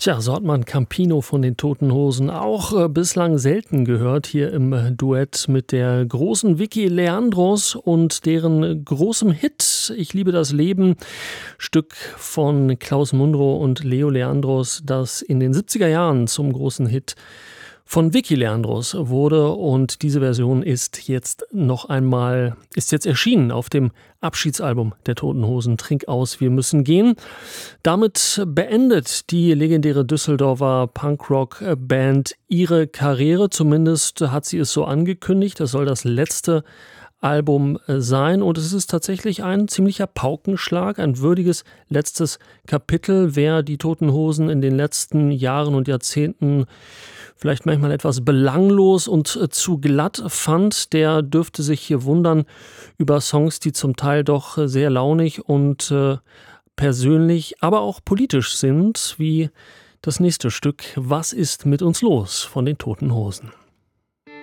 Tja, so hat man Campino von den Toten Hosen auch bislang selten gehört, hier im Duett mit der großen Vicky Leandros und deren großem Hit »Ich liebe das Leben«, Stück von Klaus Mundro und Leo Leandros, das in den 70er Jahren zum großen Hit von Vicky Leandros wurde, und diese Version ist jetzt erschienen auf dem Abschiedsalbum der Toten Hosen, Trink aus, wir müssen gehen. Damit beendet die legendäre Düsseldorfer Punkrock-Band ihre Karriere, zumindest hat sie es so angekündigt. Das soll das letzte Album sein, und es ist tatsächlich ein ziemlicher Paukenschlag, ein würdiges letztes Kapitel. Wer die Toten Hosen in den letzten Jahren und Jahrzehnten vielleicht manchmal etwas belanglos und zu glatt fand, der dürfte sich hier wundern über Songs, die zum Teil doch sehr launig und persönlich, aber auch politisch sind, wie das nächste Stück »Was ist mit uns los« von den Toten Hosen.